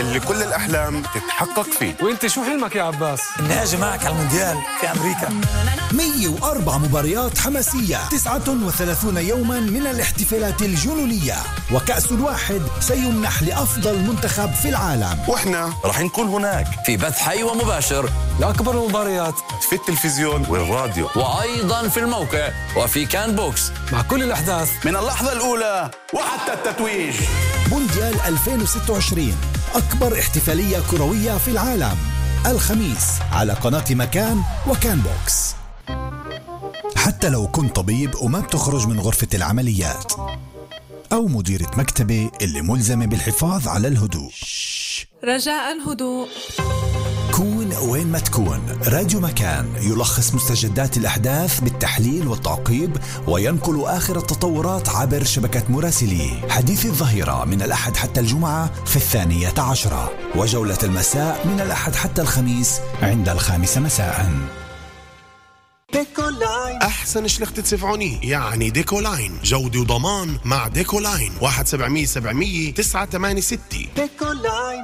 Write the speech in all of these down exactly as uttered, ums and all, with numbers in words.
اللي كل الأحلام تتحقق فيه. وانت شو حلمك يا عباس؟ اني اجي معك على المونديال في امريكا. مية وأربع مباريات حماسية، تسعة وثلاثون يوما من الاحتفالات الجنونية، وكأس واحد سيمنح لأفضل منتخب في العالم، واحنا راح نكون هناك في بث حي ومباشر لأكبر المباريات في التلفزيون والراديو، وأيضا في الموقع وفي كان بوكس، مع كل الأحداث من اللحظة الأولى وحتى التتويج. مونديال ألفين وستة وعشرين، أكبر احتفالية كروية في العالم، الخميس على قناة مكان وكان بوكس. حتى لو كنت طبيب وما بتخرج من غرفة العمليات، أو مديرة مكتبة اللي ملزمة بالحفاظ على الهدوء، رجاء هدوء. كون وين ما تكون، راديو مكان يلخص مستجدات الأحداث بالتحليل والتعقيب، وينقل آخر التطورات عبر شبكة مراسليه. حديث الظهيرة من الأحد حتى الجمعة في الثانية عشرة، وجولة المساء من الأحد حتى الخميس عند الخامسة مساء. ديكولاين، أحسن شلخت تسفعوني يعني ديكولاين، جودة وضمان مع ديكولاين. واحد سبعمية سبعمية تسعة ثمانية ستة. ديكولاين.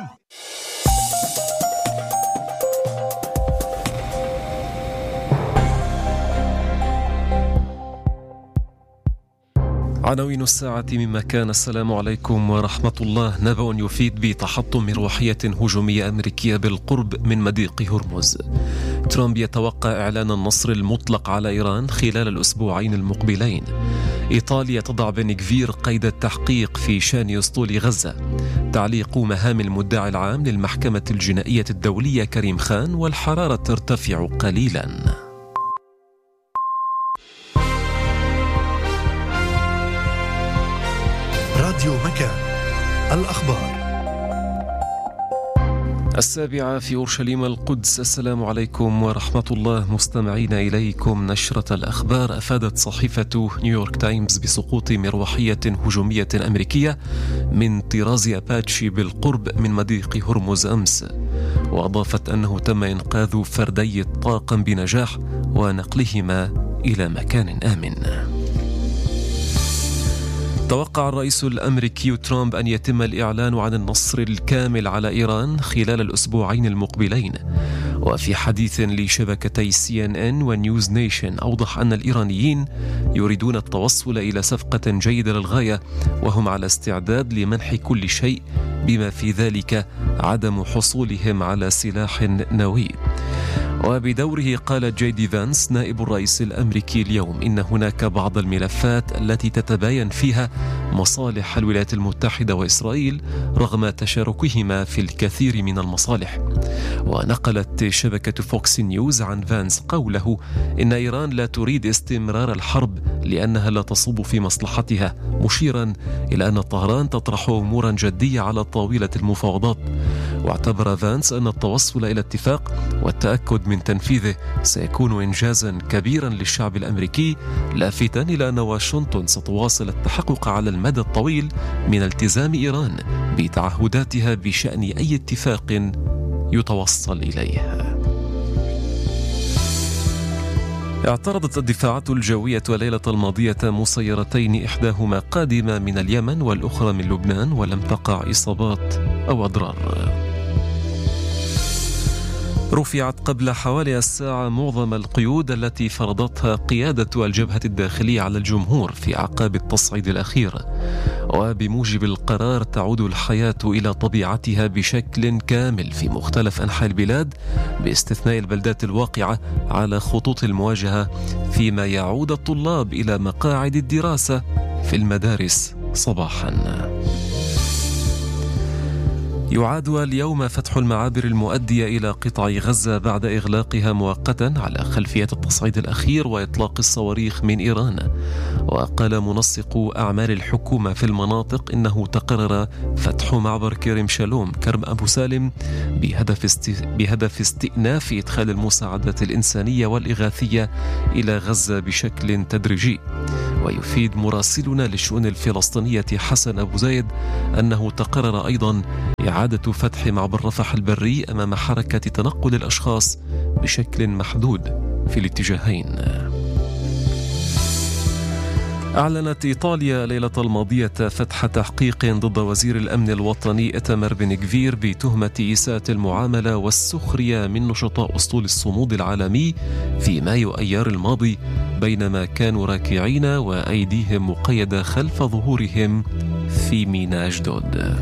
عناوين الساعة مما كان. السلام عليكم ورحمة الله. نبأ يفيد بتحطم مروحية هجومية أمريكية بالقرب من مضيق هرمز. ترامب يتوقع إعلان النصر المطلق على إيران خلال الأسبوعين المقبلين. إيطاليا تضع بنغفير قيد التحقيق في شأن أسطول غزة. تعليق مهام المدعي العام للمحكمة الجنائية الدولية كريم خان، والحرارة ترتفع قليلاً. راديو مكان، الأخبار. السابعة في أورشليم القدس. السلام عليكم ورحمة الله. مستمعين إليكم نشرة الأخبار. أفادت صحيفة نيويورك تايمز بسقوط مروحية هجومية أمريكية من طراز أباتشي بالقرب من مضيق هرمز أمس، وأضافت أنه تم إنقاذ فردي الطاقم بنجاح ونقلهما إلى مكان آمن. توقع الرئيس الأمريكي ترامب أن يتم الإعلان عن النصر الكامل على إيران خلال الأسبوعين المقبلين. وفي حديث لشبكتي سي إن إن ونيوز نيشن، أوضح أن الإيرانيين يريدون التوصل إلى صفقة جيدة للغاية، وهم على استعداد لمنح كل شيء بما في ذلك عدم حصولهم على سلاح نووي. وبدوره قال جي دي فانس نائب الرئيس الأمريكي اليوم إن هناك بعض الملفات التي تتباين فيها مصالح الولايات المتحدة وإسرائيل رغم تشاركهما في الكثير من المصالح. ونقلت شبكة فوكس نيوز عن فانس قوله إن إيران لا تريد استمرار الحرب لأنها لا تصب في مصلحتها، مشيرا إلى أن طهران تطرح أمورا جدية على طاولة المفاوضات. واعتبر فانس أن التوصل إلى اتفاق والتأكد من تنفيذه سيكون إنجازا كبيرا للشعب الأمريكي، لافتا إلى أن واشنطن ستواصل التحقق على المدى الطويل من التزام إيران بتعهداتها بشأن أي اتفاق يتوصل إليه. اعترضت الدفاعات الجوية الليلة الماضية مسيرتين، إحداهما قادمة من اليمن والأخرى من لبنان، ولم تقع إصابات أو أضرار. رفعت قبل حوالي الساعة معظم القيود التي فرضتها قيادة الجبهة الداخلية على الجمهور في أعقاب التصعيد الأخير، وبموجب القرار تعود الحياة إلى طبيعتها بشكل كامل في مختلف أنحاء البلاد باستثناء البلدات الواقعة على خطوط المواجهة، فيما يعود الطلاب إلى مقاعد الدراسة في المدارس صباحاً. يعاد اليوم فتح المعابر المؤدية إلى قطاع غزة بعد إغلاقها مؤقتا على خلفية التصعيد الأخير وإطلاق الصواريخ من إيران. وقال منسق أعمال الحكومة في المناطق إنه تقرر فتح معبر كرم شالوم كرم أبو سالم بهدف, است... بهدف استئناف إدخال المساعدات الإنسانية والإغاثية إلى غزة بشكل تدريجي. ويفيد مراسلنا للشؤون الفلسطينية حسن أبو زايد أنه تقرر أيضا إعادة فتح معبر رفح البري أمام حركة تنقل الأشخاص بشكل محدود في الاتجاهين. أعلنت إيطاليا ليلة الماضية فتح تحقيق ضد وزير الأمن الوطني إيتامر بن غفير بتهمة إساءة المعاملة والسخرية من نشطاء أسطول الصمود العالمي في مايو أيار الماضي بينما كانوا راكعين وأيديهم مقيدة خلف ظهورهم في ميناء أشدود.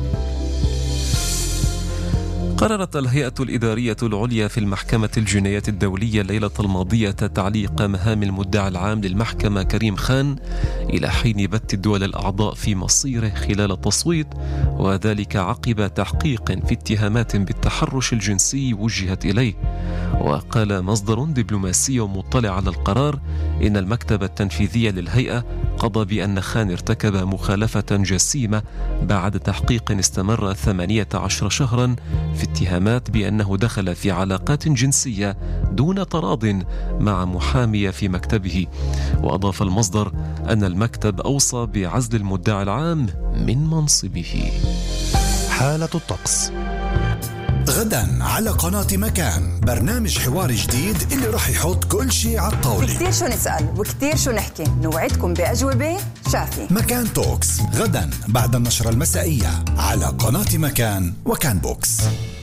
قررت الهيئة الإدارية العليا في المحكمة الجنايات الدولية الليلة الماضية تعليق مهام المدعي العام للمحكمة كريم خان إلى حين بت الدول الأعضاء في مصيره خلال التصويت، وذلك عقب تحقيق في اتهامات بالتحرش الجنسي وجهت إليه. وقال مصدر دبلوماسي مطلع على القرار إن المكتب التنفيذي للهيئة قضى بأن خان ارتكب مخالفة جسيمة بعد تحقيق استمر ثمانية عشر شهرا في اتهامات بأنه دخل في علاقات جنسية دون تراض مع محامية في مكتبه. وأضاف المصدر أن المكتب أوصى بعزل المدعي العام من منصبه. حالة الطقس غدا على قناة مكان، برنامج حوار جديد اللي راح يحط كل شيء على الطاولة. كتير شو نسأل وكتير شو نحكي، نوعدكم بأجوبة شافية. مكان توكس غدا بعد النشرة المسائية على قناة مكان وكان بوكس.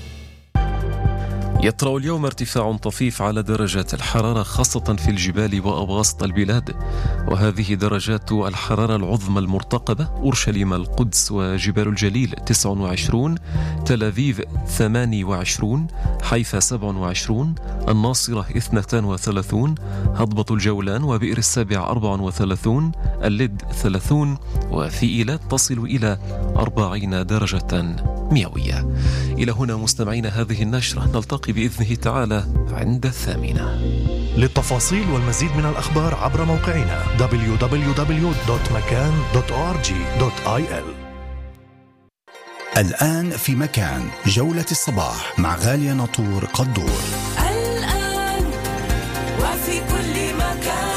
يطرأ اليوم ارتفاع طفيف على درجات الحرارة خاصة في الجبال وأواسط البلاد، وهذه درجات الحرارة العظمى المرتقبة: أورشليم، القدس وجبال الجليل تسعة وعشرين، تل أبيب ثمانية وعشرين، حيفا سبعة وعشرين، الناصرة اثنين وثلاثين، هضبة الجولان وبئر السابع أربعة وثلاثين، اللد ثلاثين، وفي إيلات تصل إلى أربعين درجة مئوية. إلى هنا مستمعين هذه النشرة، نلتقي بإذنه تعالى عند الثامنة. للتفاصيل والمزيد من الأخبار عبر موقعنا دبليو دبليو دبليو دوت مكان دوت أو آر جي دوت آي إل. الآن في مكان جولة الصباح مع غالية ناطور قدور. الآن وفي كل مكان.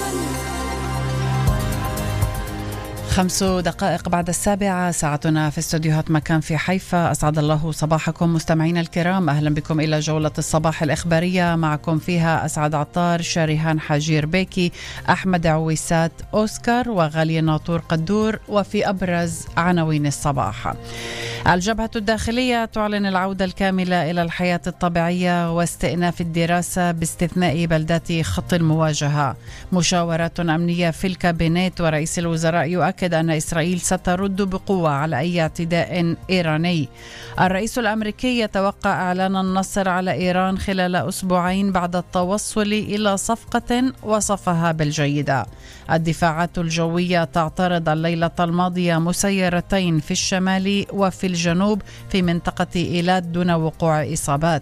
خمس دقائق بعد السابعة ساعتنا في استوديوهات مكان في حيفا. أسعد الله صباحكم مستمعين الكرام، أهلا بكم إلى جولة الصباح الإخبارية، معكم فيها أسعد عطار، شاريهان حجير بيكي، أحمد عويسات أوسكار وغالية ناطور قدور. وفي أبرز عناوين الصباح: الجبهة الداخلية تعلن العودة الكاملة إلى الحياة الطبيعية واستئناف الدراسة باستثناء بلدات خط المواجهة. مشاورات أمنية في الكابينت، ورئيس الوزراء يؤكد أن إسرائيل سترد بقوة على أي اعتداء إيراني. الرئيس الأمريكي يتوقع إعلان النصر على إيران خلال أسبوعين بعد التوصل إلى صفقة وصفها بالجيدة. الدفاعات الجوية تعترض الليلة الماضية مسيرتين في الشمال وفي الجنوب في منطقة إيلات دون وقوع إصابات.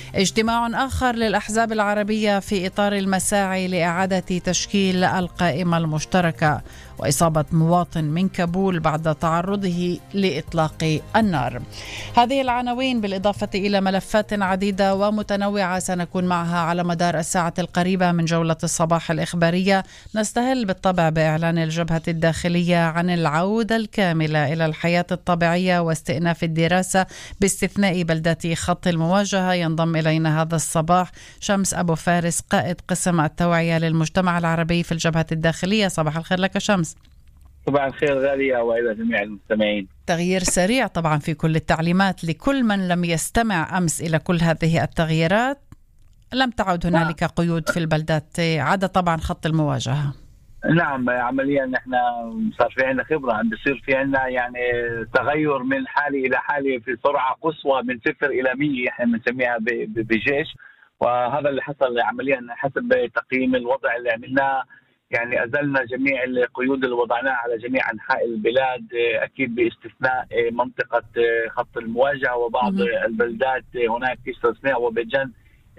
اجتماع آخر للأحزاب العربية في إطار المساعي لإعادة تشكيل القائمة المشتركة، وإصابة مواطن من كابول بعد تعرضه لإطلاق النار. هذه العناوين بالإضافة إلى ملفات عديدة ومتنوعة سنكون معها على مدار الساعة القريبة من جولة الصباح الإخبارية. نستهل بالطبع بإعلان الجبهة الداخلية عن العودة الكاملة إلى الحياة الطبيعية واستئناف الدراسة باستثناء بلدات خط المواجهة. ينضم إلينا هذا الصباح شمس أبو فارس، قائد قسم التوعية للمجتمع العربي في الجبهة الداخلية. صباح الخير لك شمس. صباح الخير غالية وإلى جميع المستمعين. تغيير سريع طبعا في كل التعليمات لكل من لم يستمع أمس إلى كل هذه التغييرات. لم تعد هنالك قيود في البلدات عدا طبعا خط المواجهة. نعم، عمليا نحن صار في عندنا خبرة، عم بيصير في عندنا يعني تغير من حالة إلى حالة في سرعة قصوى من صفر إلى مية، احنا بنسميها بجيش. وهذا اللي حصل عمليا حسب تقييم الوضع اللي عملناه. يعني أزلنا جميع القيود اللي وضعناها على جميع أنحاء البلاد، أكيد باستثناء منطقة خط المواجهة وبعض م- البلدات هناك استثناء وبجن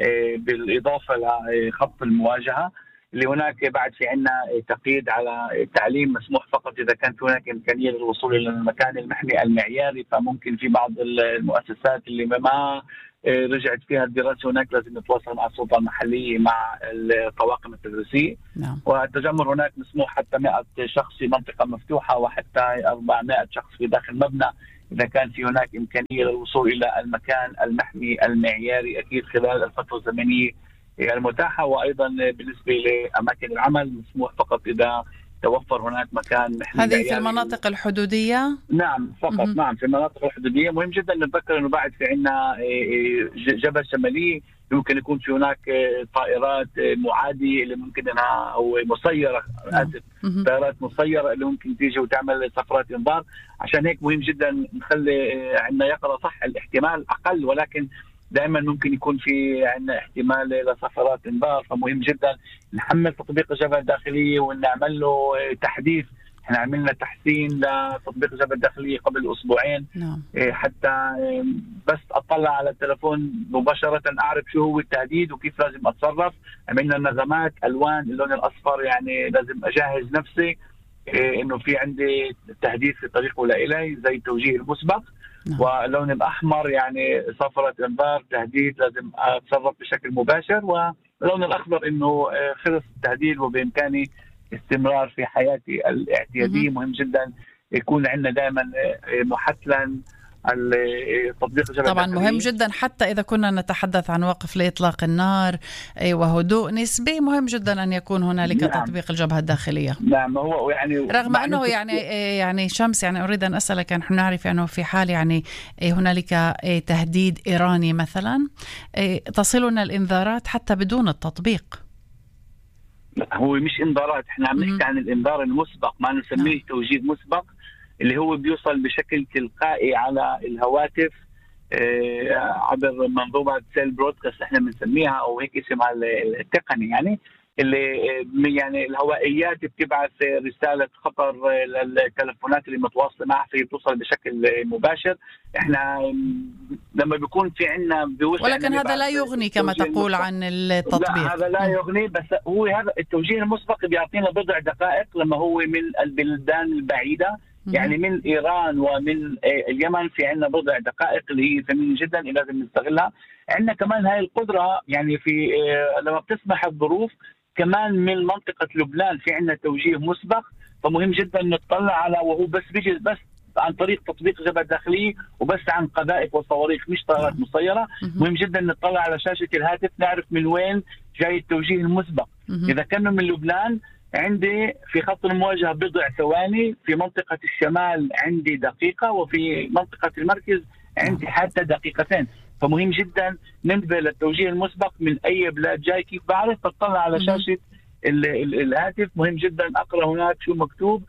بالإضافة لخط المواجهة اللي هناك بعد في عنا تقييد على التعليم مسموح فقط إذا كانت هناك إمكانية للوصول إلى المكان المحمي المعياري. فممكن في بعض المؤسسات اللي ما رجعت فيها الدراسة هناك لازم نتواصل مع السلطة المحلية مع الطواقم التدريسية. نعم. والتجمع هناك مسموح حتى مئة شخص في منطقة مفتوحة وحتى أربعمائة شخص في داخل مبنى إذا كان في هناك إمكانية للوصول إلى المكان المحمي المعياري، أكيد خلال الفترة الزمنية المتاحة. وأيضا بالنسبة لأماكن العمل مسموح فقط إذا توفر هناك مكان. هذه في المناطق الحدودية؟ نعم فقط. م- نعم في المناطق الحدودية. مهم جدا نتذكر أنه بعد في عنا جبل شمالي يمكن يكون في هناك طائرات معادية اللي ممكن أنها أو مسيرة آسف طائرات مسيرة اللي ممكن تيجي وتعمل صفرات إنذار. عشان هيك مهم جدا نخلي عنا يقرأ صح الاحتمال أقل، ولكن دائما ممكن يكون في عندنا احتمال لصفرات انذار. فمهم جدا نحمل تطبيق الجبهة الداخلية ونعمل له تحديث. احنا عملنا تحسين لتطبيق الجبهة الداخلية قبل اسبوعين نعم. حتى بس اطلع على التلفون مباشرة اعرف شو هو التهديد وكيف لازم اتصرف. عملنا نغمات الوان اللون الاصفر، يعني لازم اجهز نفسي انه في عندي تهديد في طريقه لإلي زي التوجيه المسبق. نعم. واللون الأحمر يعني صفرة انذار تهديد لازم أتصرف بشكل مباشر، واللون الأخضر إنه خلص التهديد وبإمكاني استمرار في حياتي الاعتيادية. مهم جدا يكون عندنا دائما محتلا التطبيق الجبهة طبعا الداخلية. مهم جدا حتى إذا كنا نتحدث عن وقف لإطلاق النار وهدوء نسبي، مهم جدا أن يكون هنالك نعم. تطبيق الجبهة الداخلية. نعم هو يعني رغم أنه يعني يعني شمس يعني أريد أن أسألك، نحن نعرف أنه في حال يعني هنالك تهديد إيراني مثلا تصلنا الإنذارات حتى بدون التطبيق. هو مش إنذارات، احنا عم نحكي عن الإنذار المسبق، ما نسميه نعم. توجيه مسبق اللي هو بيوصل بشكل تلقائي على الهواتف آه عبر منظومة سيل برودكاست احنا بنسميها، او هيك اسمها التقني، يعني اللي يعني الهوائيات بتبعث رسالة خطر للتلفونات اللي متواصلة معها فهي بتوصل بشكل مباشر. احنا لما بيكون في عنا بيوصل، ولكن هذا لا يغني كما تقول عن التطبيق. لا هذا لا يغني، بس هو هذا التوجيه المسبق بيعطينا بضع دقائق لما هو من البلدان البعيدة، يعني من إيران ومن اليمن في عنا بضع دقائق اللي هي ثمينة جدا اللي لازم نستغلها. عندنا كمان هاي القدرة يعني في لما بتسمح الظروف كمان من منطقة لبنان في عنا توجيه مسبق. فمهم جدا نطلع على وهو بس بيجي بس عن طريق تطبيق الجبهة الداخلية وبس عن قذائف وصواريخ مش طائرات مسيرة. مهم جدا نطلع على شاشة الهاتف نعرف من وين جاي التوجيه المسبق. إذا كانوا من لبنان عندي في خط المواجهة بضع ثواني، في منطقة الشمال عندي دقيقة، وفي منطقة المركز عندي حتى دقيقتين. فمهم جدا ننتبه للتوجيه المسبق من أي بلاد جاي. كيف بعرف؟ بطلع على شاشة الهاتف. مهم جدا أقرأ هناك شو مكتوب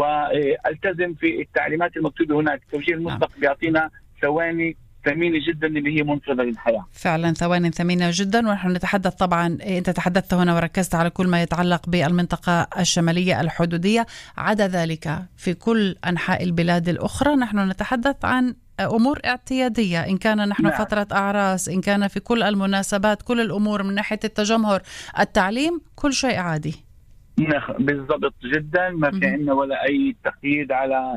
والتزم في التعليمات المكتوبة هناك. التوجيه المسبق بيعطينا ثواني ثمينة جدا اللي هي منقذة للحياة. فعلا ثواني ثمينة جدا. ونحن نتحدث طبعا، أنت تحدثت هنا وركزت على كل ما يتعلق بالمنطقة الشمالية الحدودية، عدا ذلك في كل أنحاء البلاد الأخرى نحن نتحدث عن أمور اعتيادية، إن كان نحن نعم. فترة أعراس، إن كان في كل المناسبات، كل الأمور من ناحية التجمهر، التعليم، كل شيء عادي. بالضبط جدا، ما في عندنا ولا أي تقييد على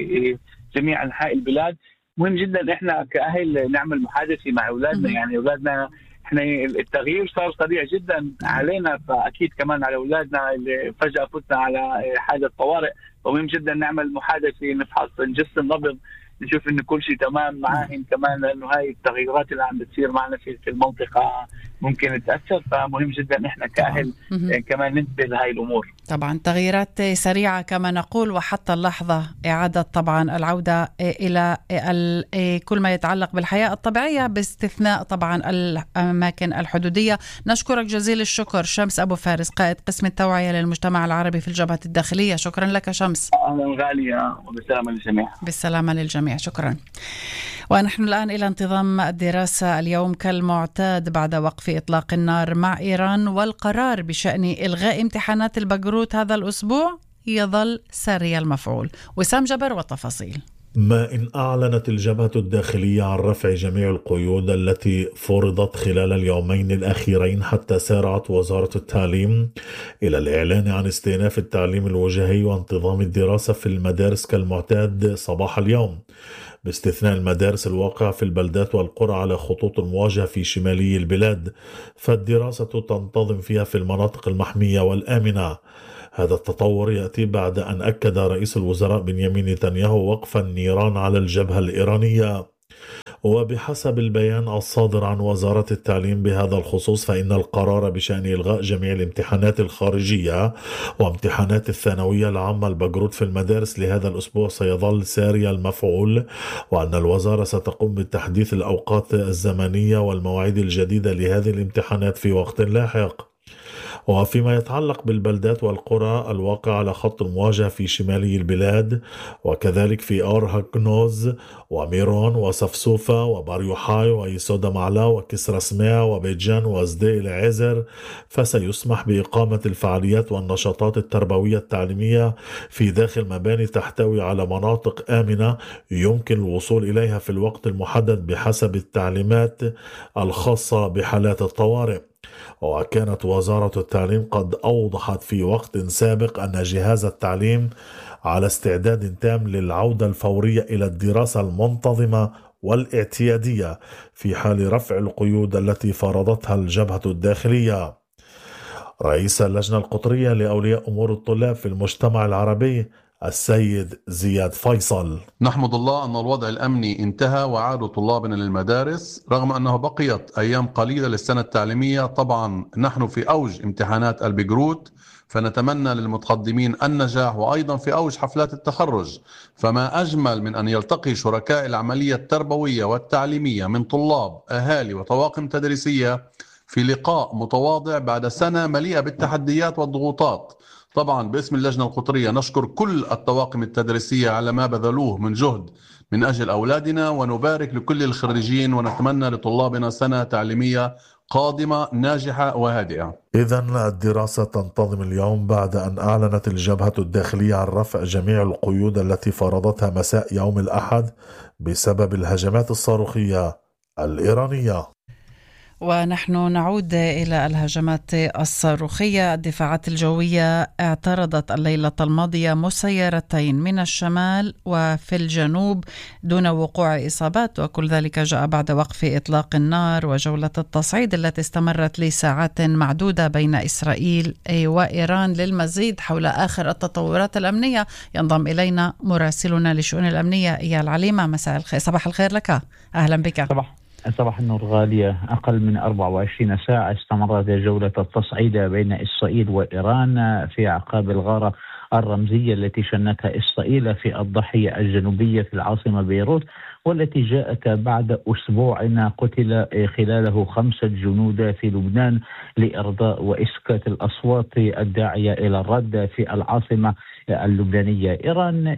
جميع أنحاء البلاد. مهم جدا احنا كأهل نعمل محادثة مع اولادنا، يعني اولادنا احنا التغيير صار سريع جدا علينا، فاكيد كمان على اولادنا اللي فجأة فتنا على حالة طوارئ. ومهم جدا نعمل محادثة، نفحص نجس النبض، نشوف ان كل شيء تمام معاهم كمان، لانه هاي التغيرات اللي عم بتصير معنا في المنطقة ممكن تأثر. فمهم جدا احنا كأهل كمان ننتبه لهاي الامور. طبعا تغييرات سريعة كما نقول، وحتى اللحظة إعادة طبعا العودة إلى كل ما يتعلق بالحياة الطبيعية باستثناء طبعا الأماكن الحدودية. نشكرك جزيل الشكر شمس أبو فارس، قائد قسم التوعية للمجتمع العربي في الجبهة الداخلية. شكرا لك شمس. أهلا غالية، وبالسلامة للجميع. بالسلامة للجميع، شكرا. ونحن الآن إلى انتظام الدراسة اليوم كالمعتاد بعد وقف إطلاق النار مع إيران، والقرار بشأن إلغاء امتحانات البقروت هذا الأسبوع يظل ساري المفعول. وسام جبر والتفاصيل. ما إن أعلنت الجبهة الداخلية عن رفع جميع القيود التي فرضت خلال اليومين الأخيرين، حتى سارعت وزارة التعليم إلى الإعلان عن استئناف التعليم الوجاهي وانتظام الدراسة في المدارس كالمعتاد صباح اليوم، باستثناء المدارس الواقعة في البلدات والقرى على خطوط المواجهة في شمالي البلاد، فالدراسة تنتظم فيها في المناطق المحمية والآمنة. هذا التطور يأتي بعد أن أكد رئيس الوزراء بنيامين نتنياهو وقف النيران على الجبهة الإيرانية. وبحسب البيان الصادر عن وزارة التعليم بهذا الخصوص فإن القرار بشأن إلغاء جميع الامتحانات الخارجية وامتحانات الثانوية العامة البجروت في المدارس لهذا الأسبوع سيظل ساري المفعول، وأن الوزارة ستقوم بتحديث الأوقات الزمنية والمواعيد الجديدة لهذه الامتحانات في وقت لاحق. وفيما يتعلق بالبلدات والقرى الواقعة على خط المواجهة في شمالي البلاد وكذلك في أورهاكنوز وميرون وصفصوفة وباريوحاي ويسودا معلا وكسرى سماع وبيتجان وزدي العزر، فسيسمح بإقامة الفعاليات والنشاطات التربوية التعليمية في داخل مباني تحتوي على مناطق آمنة يمكن الوصول إليها في الوقت المحدد بحسب التعليمات الخاصة بحالات الطوارئ. وكانت وزارة التعليم قد أوضحت في وقت سابق أن جهاز التعليم على استعداد تام للعودة الفورية إلى الدراسة المنتظمة والاعتيادية في حال رفع القيود التي فرضتها الجبهة الداخلية. رئيس اللجنة القطرية لأولياء أمور الطلاب في المجتمع العربي السيد زياد فيصل: نحمد الله أن الوضع الأمني انتهى وعادوا طلابنا للمدارس رغم أنه بقيت أيام قليلة للسنة التعليمية. طبعا نحن في أوج امتحانات البجروت، فنتمنى للمتقدمين النجاح، وأيضا في أوج حفلات التخرج، فما أجمل من أن يلتقي شركاء العملية التربوية والتعليمية من طلاب أهالي وطواقم تدريسية في لقاء متواضع بعد سنة مليئة بالتحديات والضغوطات. طبعا باسم اللجنة القطرية نشكر كل الطواقم التدريسية على ما بذلوه من جهد من أجل أولادنا، ونبارك لكل الخريجين، ونتمنى لطلابنا سنة تعليمية قادمة ناجحة وهادئة. إذن الدراسة تنتظم اليوم بعد أن أعلنت الجبهة الداخلية عن رفع جميع القيود التي فرضتها مساء يوم الأحد بسبب الهجمات الصاروخية الإيرانية. ونحن نعود إلى الهجمات الصاروخية. الدفاعات الجوية اعترضت الليلة الماضية مسيرتين من الشمال وفي الجنوب دون وقوع إصابات، وكل ذلك جاء بعد وقف إطلاق النار وجولة التصعيد التي استمرت لساعات معدودة بين إسرائيل وإيران. للمزيد حول آخر التطورات الأمنية ينضم إلينا مراسلنا لشؤون الأمنية إيال عليمة. مساء الخير، صباح الخير لك، أهلا بك. صباح صباح النور غالية. أقل من أربع وعشرين ساعة استمرت جولة التصعيد بين إسرائيل وإيران في أعقاب الغارة الرمزية التي شنتها إسرائيل في الضاحية الجنوبية في العاصمة بيروت، والتي جاءت بعد أسبوع قتل خلاله خمسة جنود في لبنان لإرضاء وإسكات الأصوات الداعية إلى الرد في العاصمة اللبنانية. إيران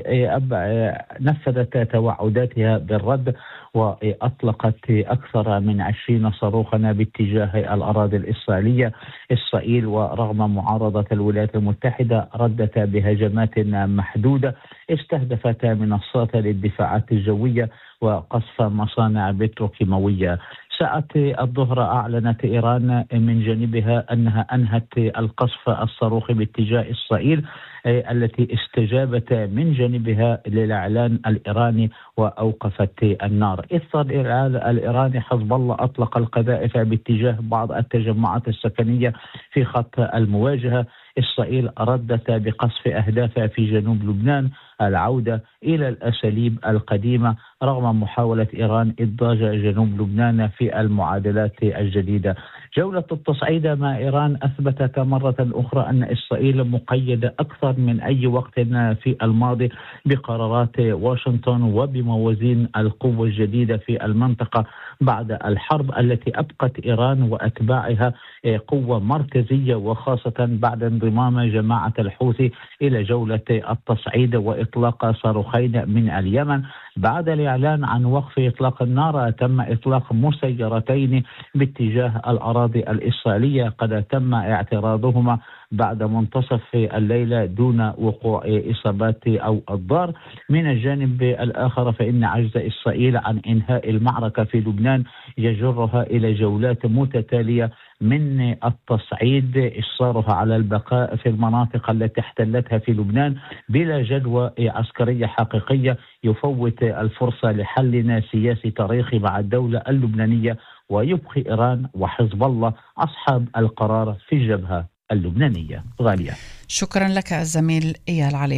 نفذت توعداتها بالرد وأطلقت أكثر من عشرين صاروخا باتجاه الأراضي الإسرائيلية. إسرائيل ورغم معارضة الولايات المتحدة ردت بهجمات محدودة استهدفت منصات للدفاعات الجوية وقصف مصانع بتروكيماوية. ساعة الظهر أعلنت إيران من جانبها أنها أنهت القصف الصاروخي باتجاه إسرائيل التي استجابت من جانبها للإعلان الإيراني وأوقفت النار. إثر الإعلان الإيراني حزب الله أطلق القذائف باتجاه بعض التجمعات السكنية في خط المواجهة. إسرائيل ردت بقصف أهداف في جنوب لبنان، العودة إلى الأساليب القديمة رغم محاولة إيران إضجاج جنوب لبنان في المعادلات الجديدة. جولة التصعيد مع إيران أثبتت مرة أخرى أن إسرائيل مقيدة أكثر من أي وقت في الماضي بقرارات واشنطن وبموازين القوة الجديدة في المنطقة بعد الحرب التي أبقت إيران وأتباعها قوة مركزية، وخاصة بعد انضمام جماعة الحوثي إلى جولة التصعيد وإطلاق صاروخين من اليمن. بعد الإعلان عن وقف إطلاق النار تم إطلاق مسيرتين باتجاه الأراضي الإسرائيلية قد تم اعتراضهما بعد منتصف الليلة دون وقوع إصابات أو أضرار. من الجانب الآخر فإن عجز إسرائيل عن إنهاء المعركة في لبنان يجرها إلى جولات متتالية من التصعيد إصرارها على البقاء في المناطق التي احتلتها في لبنان بلا جدوى عسكرية حقيقية يفوت الفرصة لحل سياسي تاريخي مع الدولة اللبنانية، ويبقي إيران وحزب الله أصحاب القرار في الجبهة اللبنانية. غالية، شكرا لك الزميل إيال عليمة.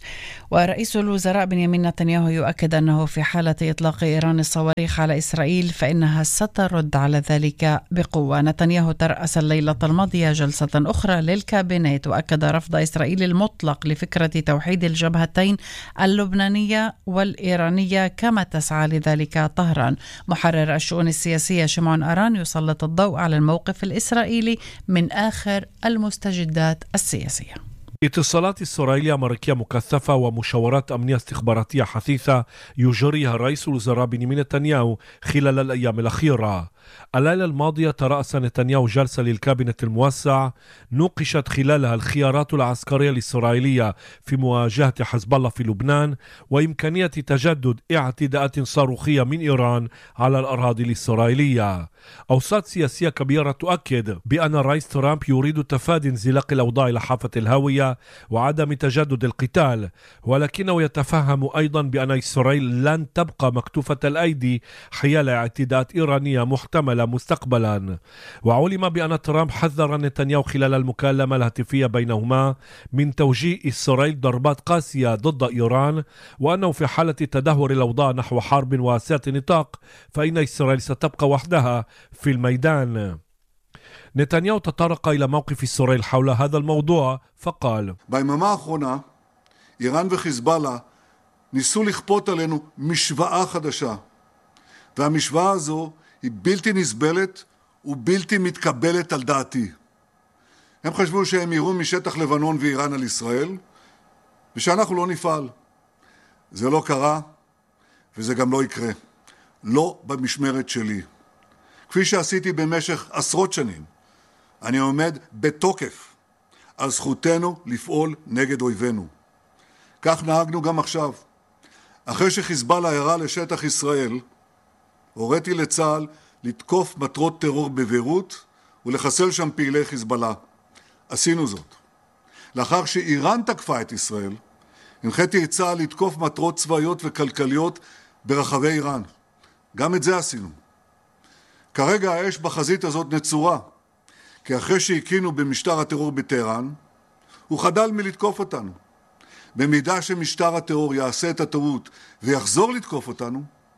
ورئيس الوزراء بنيامين نتنياهو يؤكد أنه في حالة إطلاق إيران الصواريخ على إسرائيل فإنها سترد على ذلك بقوة. نتنياهو ترأس الليلة الماضية جلسة أخرى للكابينت وأكد رفض إسرائيل المطلق لفكرة توحيد الجبهتين اللبنانية والإيرانية كما تسعى لذلك طهران. محرر الشؤون السياسية شمعون أران يسلط الضوء على الموقف الإسرائيلي من آخر المستجدات السياسية. اتصالات إسرائيلية أمريكية مكثفة ومشاورات أمنية استخباراتية حثيثة يجريها رئيس الوزراء بنيامين نتنياهو خلال الأيام الأخيرة. الليلة الماضية ترأس نتنياهو جلسة للكابينت الموسع نوقشت خلالها الخيارات العسكرية الإسرائيلية في مواجهة حزب الله في لبنان وإمكانية تجدد اعتداءات صاروخية من إيران على الأراضي الإسرائيلية. أوساط سياسية كبيرة تؤكد بأن الرئيس ترامب يريد تفادي انزلاق الأوضاع إلى حافة الهاوية وعدم تجدد القتال، ولكنه يتفهم أيضا بأن إسرائيل لن تبقى مكتوفة الأيدي حيال اعتداءات إيرانية محتملة مستقبلا. وعلم بأن ترامب حذر نتنياهو خلال المكالمة الهاتفية بينهما من توجيه إسرائيل ضربات قاسية ضد إيران، وأنه في حالة تدهور الأوضاع نحو حرب واسعة نطاق فإن إسرائيل ستبقى وحدها في الميدان. نتنياهو تطرق إلى موقف إسرائيل حول هذا الموضوع فقال: ביממה האחרונה איראן וחיזבאללה ניסו לכפות עלינו משוואה חדשה, והמשוואה הזו היא בלתי נסבלת ובלתי מתקבלת על דעתי. הם חשבו שהם יראו משטח לבנון ואיראן על ישראל, ושאנחנו לא נפעל. זה לא קרה, וזה גם לא יקרה. לא במשמרת שלי. כפי שעשיתי במשך עשרות שנים, אני עומד בתוקף על זכותנו לפעול נגד אויבינו. כך נהגנו גם עכשיו. אחרי שחיזבאללה ירה לשטח ישראל, הוריתי לצה"ל לתקוף מטרות טרור בביירות ולחסל שם פעילי חיזבאללה. עשינו זאת. לאחר שאיראן תקפה את ישראל, הנחיתי את צה"ל לתקוף מטרות צבאיות וכלכליות ברחבי איראן. גם את זה עשינו. כרגע האש בחזית הזאת נצורה, כי אחרי שהקינו במשטר הטרור בטהרן, הוא חדל מלתקוף אותנו. במידה שמשטר הטרור יעשה את הטעות ויחזור לתקוף אותנו,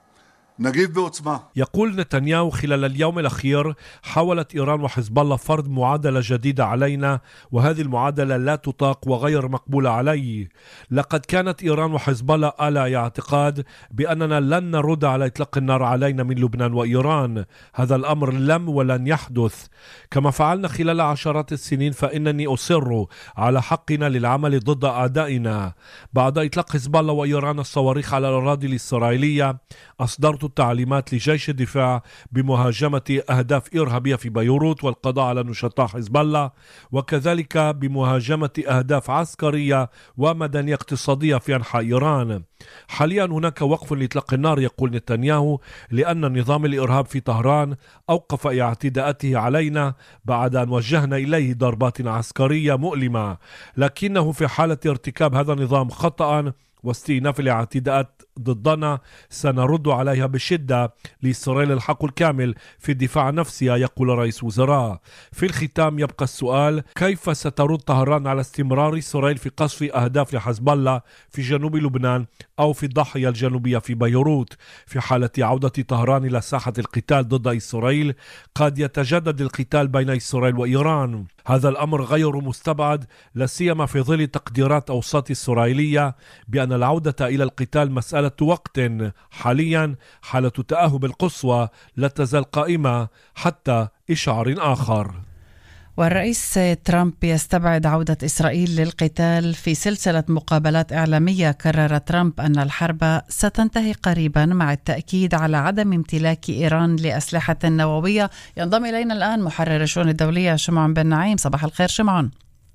نجيب بعصمة. يقول نتنياهو خلال اليوم الأخير حاولت إيران وحزب الله فرض معادلة جديدة علينا، وهذه المعادلة لا تطاق وغير مقبولة علي. لقد كانت إيران وحزب الله على اعتقاد بأننا لن نرد على إطلاق النار علينا من لبنان وإيران. هذا الأمر لم ولن يحدث. كما فعلنا خلال عشرات السنين فإنني أصر على حقنا للعمل ضد أعدائنا. بعد إطلاق حزب الله وإيران الصواريخ على الأراضي الإسرائيلية أصدرت التعليمات لجيش الدفاع بمهاجمة أهداف إرهابية في بيروت والقضاء على نشطاء حزب الله، وكذلك بمهاجمة أهداف عسكرية ومدنية اقتصادية في أنحاء إيران. حاليا هناك وقف لإطلاق النار، يقول نتنياهو، لأن نظام الإرهاب في طهران أوقف اعتداءاته علينا بعد أن وجهنا إليه ضربات عسكرية مؤلمة، لكنه في حالة ارتكاب هذا النظام خطأ واستئناف الاعتداءات ضدنا سنرد عليها بشدة لإسرائيل الحق الكامل في الدفاع عن نفسها، يقول رئيس وزراء. في الختام يبقى السؤال: كيف سترد طهران على استمرار إسرائيل في قصف أهداف لحزب الله في جنوب لبنان أو في الضاحية الجنوبية في بيروت؟ في حالة عودة طهران إلى ساحة القتال ضد إسرائيل قد يتجدد القتال بين إسرائيل وإيران. هذا الأمر غير مستبعد، لا سيما في ظل تقديرات أوساط إسرائيلية بأن العودة إلى القتال مسألة وقت. حاليا حالة تأهب القصوى لا تزال قائمة حتى إشعار آخر. والرئيس ترامب يستبعد عودة إسرائيل للقتال في سلسلة مقابلات إعلامية. كرر ترامب أن الحرب ستنتهي قريبا مع التأكيد على عدم امتلاك إيران لأسلحة نووية. ينضم إلينا الآن محرر الشؤون الدولية شمعون بن نعيم. صباح الخير شمعون.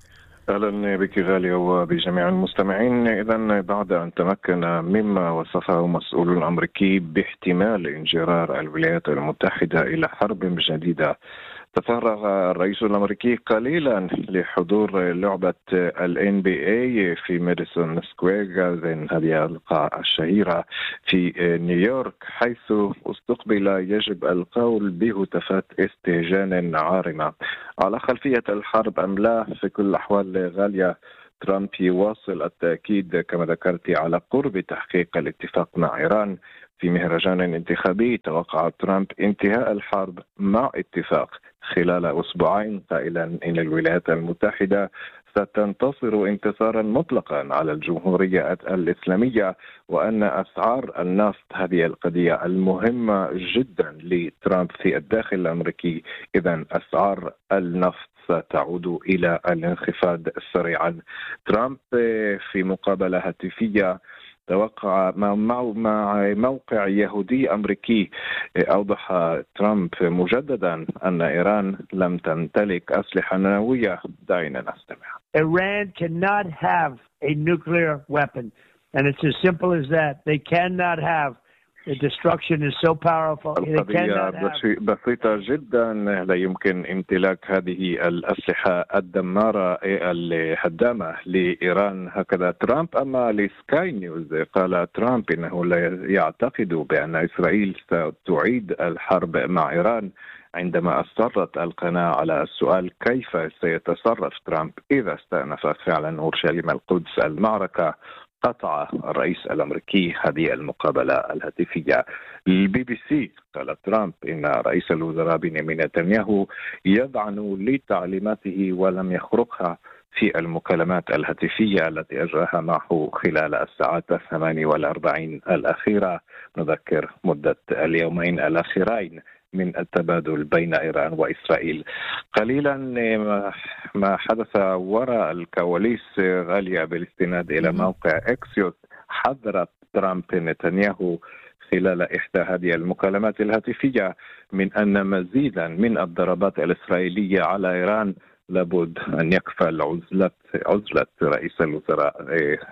أهلا بك غالية وبجميع المستمعين. إذن بعد أن تمكن مما وصفه مسؤول أمريكي باحتمال انجرار الولايات المتحدة إلى حرب جديدة، تفرغ الرئيس الأمريكي قليلا لحضور لعبة ال إن بي إيه في ماديسون سكوير جاردن، هذه القاعة الشهيرة في نيويورك، حيث استقبل يجب القول بهتافات استهجان عارمة. على خلفية الحرب أم لا، في كل الأحوال غالية ترامب يواصل التأكيد كما ذكرت على قرب تحقيق الاتفاق مع إيران في مهرجان انتخابي. توقع ترامب انتهاء الحرب مع اتفاق خلال أسبوعين، قائلا إن الولايات المتحدة ستنتصر انتصارا مطلقا على الجمهورية الإسلامية، وأن أسعار النفط هذه القضية المهمة جدا لترامب في الداخل الأمريكي. إذن أسعار النفط ستعود إلى الانخفاض سريعا. ترامب في مقابلة هاتفية توقع مع موقع يهودي أمريكي، أوضح ترامب مجددا أن إيران لم تمتلك أسلحة نووية. دعينا نستمع. Iran cannot have a nuclear weapon, and it's as simple as that. They cannot have. The destruction is so powerful. القضية بسيطة جدا، لا يمكن امتلاك هذه الأسلحة الدمارة الهدامة لإيران، هكذا ترامب. أما لسكاي نيوز قال ترامب إنه لا يعتقد بأن إسرائيل ستعيد الحرب مع إيران، عندما أصرت القناة على السؤال كيف سيتصرف ترامب إذا استأنفت فعلا أورشليم القدس المعركة. قطع الرئيس الأمريكي هذه المقابلة الهاتفية. البي بي سي قال ترامب إن رئيس الوزراء بنيامين نتنياهو يذعن لتعليماته ولم يخرقها في المكالمات الهاتفية التي أجراها معه خلال الساعات الثمانية والأربعين الأخيرة. نذكر مدة اليومين الأخيرين من التبادل بين إيران وإسرائيل. قليلا ما حدث وراء الكواليس غالية بالاستناد إلى موقع إكسيوس، حذرت ترامب نتنياهو خلال إحدى هذه المكالمات الهاتفية من أن مزيدا من الضربات الإسرائيلية على إيران لابد أن يكفل عزلة عزلة رئيس الوزراء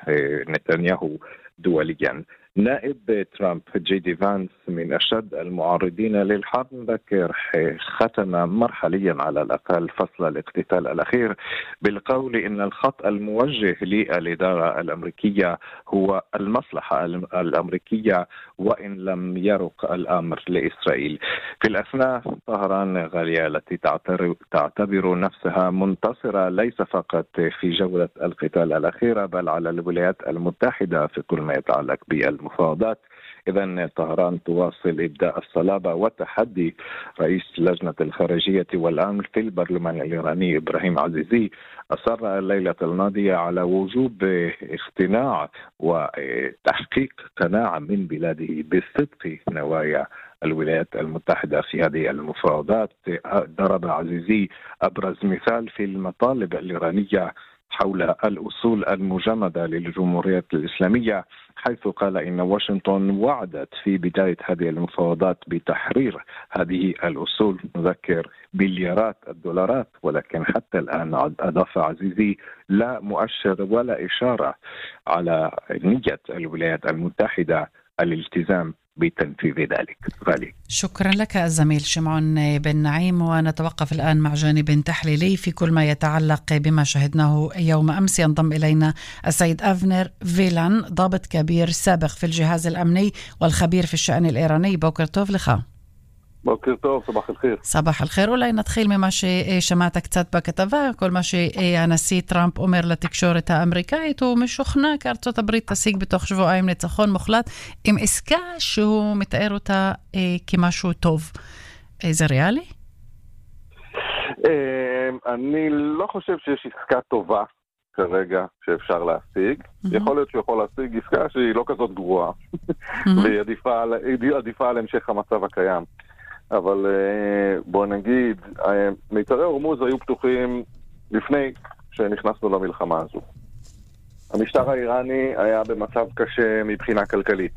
نتنياهو دوليا. نائب ترامب جي دي فانس من أشد المعارضين للحرب ذكر ختم مرحليا على الأقل فصل الاقتتال الأخير بالقول إن الخط الموجه للإدارة الأمريكية هو المصلحة الأمريكية وإن لم يرق الأمر لإسرائيل. في الأثناء طهران غالية التي تعتبر نفسها منتصرة ليس فقط في جولة القتال الأخيرة بل على الولايات المتحدة في كل ما يتعلق بالمفاوضات. إذن طهران تواصل إبداء الصلابة والتحدي. رئيس لجنة الخارجية والأمن في البرلمان الإيراني إبراهيم عزيزي أصر الليلة الماضية على وجوب اقتناع وتحقيق قناعة من بلاده بصدق نوايا الولايات المتحدة في هذه المفاوضات. ضرب عزيزي أبرز مثال في المطالب الإيرانية حول الأصول المجمدة للجمهورية الإسلامية، حيث قال إن واشنطن وعدت في بداية هذه المفاوضات بتحرير هذه الأصول، نذكر مليارات الدولارات، ولكن حتى الآن أضاف عزيزي لا مؤشر ولا إشارة على نية الولايات المتحدة الالتزام بتنفيذ ذلك. غالي. شكرا لك الزميل شمعون بن نعيم، ونتوقف الآن مع جانب تحليلي في كل ما يتعلق بما شهدناه يوم أمس. ينضم إلينا السيد أفنر فيلان، ضابط كبير سابق في الجهاز الأمني والخبير في الشأن الإيراني. بوكر طوف لخا. בוקר טוב, סבח الخير. סבח الخير. אולי נתחיל ממה ששמעת קצת בכתבה. כל מה שהנשיא טראמפ אומר לתקשורת האמריקאית, הוא משוכנע כי ארצות הברית תשיג בתוך שבועיים ניצחון מוחלט עם עסקה שהוא מתאר אותה אה, כמשהו טוב. אה, זה ריאלי? אה, אני לא חושב שיש עסקה טובה כרגע שאפשר להשיג. Mm-hmm. יכול להיות שהוא יכול להשיג עסקה שהיא לא כזאת גרועה. Mm-hmm. והיא עדיפה על, עדיפה על המשך המצב הקיים. אבל בוא נגיד, מיתרי הורמוז היו פתוחים לפני שנכנסנו למלחמה הזו. המשטר האיראני היה במצב קשה מבחינה כלכלית.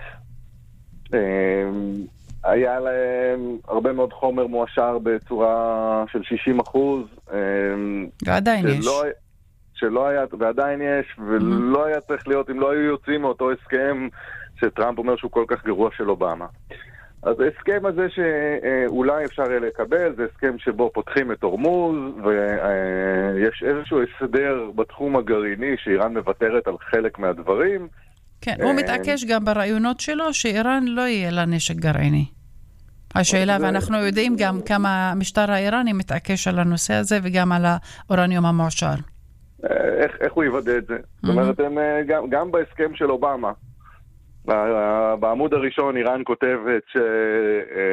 היה להם הרבה מאוד חומר מועשר בצורה של שישים אחוז. ועדיין יש. שלא היה, ועדיין יש, ולא היה צריך להיות, אם לא היו יוצאים מאותו הסכם שטראמפ אומר שהוא כל כך גרוע של אובמה. אז ההסכם הזה שאולי אפשר לקבל, זה הסכם שבו פותחים את הורמוז, ויש איזשהו הסדר בתחום הגרעיני שאיראן מוותרת על חלק מהדברים. כן, הוא מתעקש גם ברעיונות שלו שאיראן לא יהיה לה נשק גרעיני. השאלה, ואנחנו יודעים גם כמה המשטר האיראני מתעקש על הנושא הזה וגם על האורניום המועשר. איך, איך הוא יוודא את זה? זאת אומרת, הם, גם, גם בהסכם של אובמה, בעמוד הראשון איראן כותבת ש...